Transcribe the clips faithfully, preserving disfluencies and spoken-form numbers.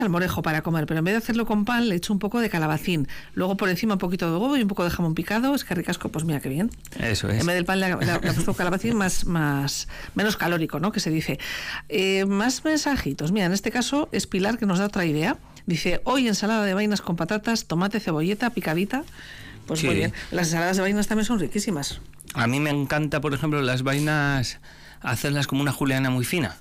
salmorejo para comer, pero en vez de hacerlo con pan le echo un poco de calabacín, luego por encima un poquito de huevo y un poco de jamón picado. Es que ricasco, pues mira qué bien. Eso es. En vez del pan le ha puesto calabacín más, más, menos calórico, ¿no? Que se dice. Eh, más mensajitos. Mira, en este caso es Pilar que nos da otra idea. Dice, hoy ensalada de vainas con patatas, tomate, cebolleta, picadita. Pues sí, muy bien. Las ensaladas de vainas también son riquísimas. A mí me encanta, por ejemplo, las vainas, hacerlas como una juliana muy fina.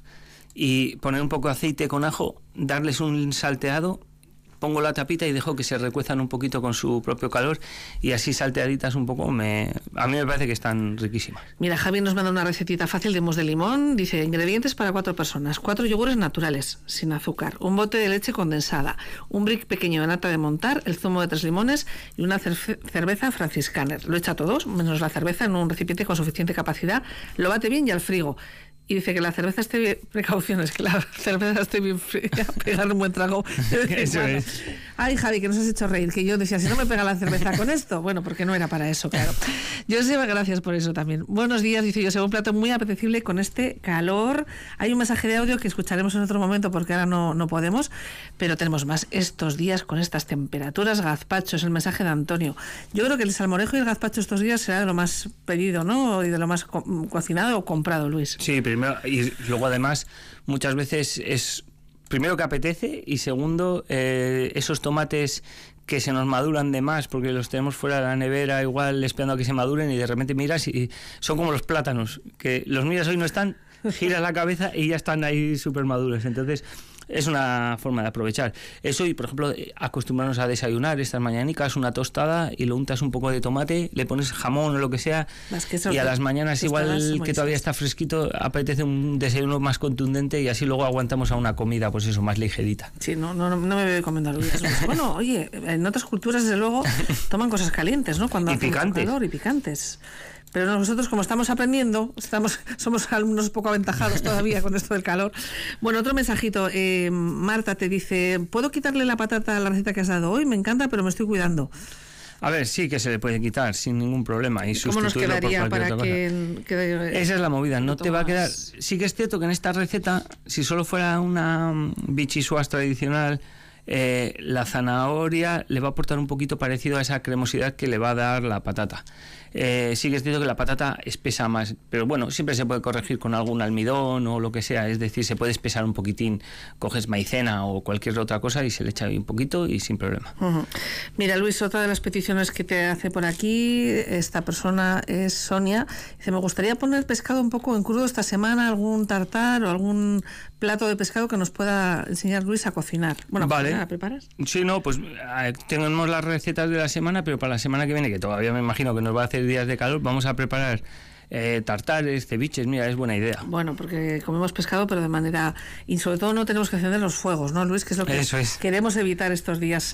Y poner un poco de aceite con ajo, darles un salteado, pongo la tapita y dejo que se recuezan un poquito con su propio calor, y así salteaditas un poco, me, a mí me parece que están riquísimas. Mira, Javi nos manda una recetita fácil de mousse de limón. Dice, ingredientes para cuatro personas, cuatro yogures naturales, sin azúcar, un bote de leche condensada, un brick pequeño de nata de montar, el zumo de tres limones y una cerve- cerveza franciscaner. Lo echa todos, menos la cerveza, en un recipiente con suficiente capacidad, lo bate bien y al frigo. Y dice que la cerveza esté bien, precauciones, que la cerveza esté bien fría, pegar un buen trago. Eso es. Ay, Javi, que nos has hecho reír, que yo decía, si no me pega la cerveza con esto, bueno, porque no era para eso, claro. Joseba, gracias por eso también. Buenos días, dice Joseba, un plato muy apetecible con este calor. Hay un mensaje de audio que escucharemos en otro momento porque ahora no, no podemos, pero tenemos más estos días con estas temperaturas. Gazpacho es el mensaje de Antonio. Yo creo que el salmorejo y el gazpacho estos días será de lo más pedido, ¿no? Y de lo más co- cocinado o comprado, Luis. Sí, primero, y luego además muchas veces es primero que apetece, y segundo eh, esos tomates que se nos maduran de más porque los tenemos fuera de la nevera igual esperando a que se maduren, y de repente miras y son como los plátanos, que los miras hoy no están, giras la cabeza y ya están ahí súper maduros. Entonces es una forma de aprovechar eso. Y por ejemplo, acostumbrarnos a desayunar estas mañanicas, una tostada y lo untas un poco de tomate, le pones jamón o lo que sea, que y a las mañanas igual que todavía está fresquito apetece un desayuno más contundente, y así luego aguantamos a una comida pues eso, más ligerita. Sí, no, no, no me voy comiendo días. Bueno, oye, en otras culturas desde luego toman cosas calientes, ¿no? Cuando y hace picantes. calor, y picantes. Pero nosotros, como estamos aprendiendo, estamos somos alumnos poco aventajados todavía con esto del calor. Bueno, otro mensajito. Eh, Marta te dice, ¿puedo quitarle la patata a la receta que has dado hoy? Me encanta, pero me estoy cuidando. A ver, sí que se le puede quitar sin ningún problema. ¿Y cómo nos quedaría para que, que... Esa es la movida, no te va a quedar... Sí que es cierto que en esta receta, si solo fuera una bichisuas tradicional, eh, la zanahoria le va a aportar un poquito parecido a esa cremosidad que le va a dar la patata. Eh, sí que es cierto que la patata espesa más, pero bueno, siempre se puede corregir con algún almidón o lo que sea, es decir, se puede espesar un poquitín, coges maicena o cualquier otra cosa y se le echa ahí un poquito y sin problema. Uh-huh. Mira, Luis, otra de las peticiones que te hace por aquí esta persona es Sonia, dice, me gustaría poner pescado un poco en crudo esta semana, algún tartar o algún plato de pescado que nos pueda enseñar Luis a cocinar. Bueno, vale. ¿la preparas? Sí, no, pues eh, tenemos las recetas de la semana, pero para la semana que viene, que todavía me imagino que nos va a hacer días de calor, vamos a preparar eh, tartares, ceviches. Mira, es buena idea. Bueno, porque comemos pescado, pero de manera... Y sobre todo no tenemos que encender los fuegos, ¿no, Luis? Que es lo que Eso es. Queremos evitar estos días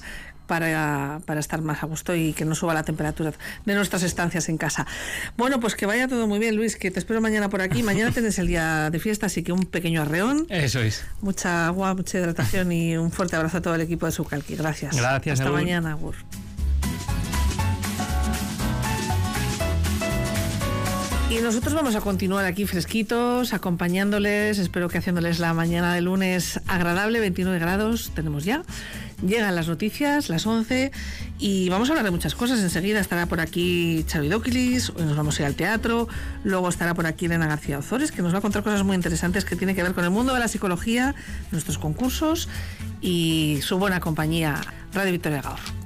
para, para estar más a gusto y que no suba la temperatura de nuestras estancias en casa. Bueno, pues que vaya todo muy bien, Luis, que te espero mañana por aquí. Mañana tenés el día de fiesta, así que un pequeño arreón. Eso es. Mucha agua, mucha hidratación y un fuerte abrazo a todo el equipo de Subcalqui. Gracias. Gracias. Hasta Agur. mañana, Agur. Y nosotros vamos a continuar aquí fresquitos, acompañándoles, espero que haciéndoles la mañana de lunes agradable, veintinueve grados tenemos ya. Llegan las noticias, las once, y vamos a hablar de muchas cosas. Enseguida estará por aquí Xavi Dóquilis, hoy nos vamos a ir al teatro, luego estará por aquí Elena García Ozores, que nos va a contar cosas muy interesantes que tienen que ver con el mundo de la psicología, nuestros concursos y su buena compañía, Radio Victoria Gaur.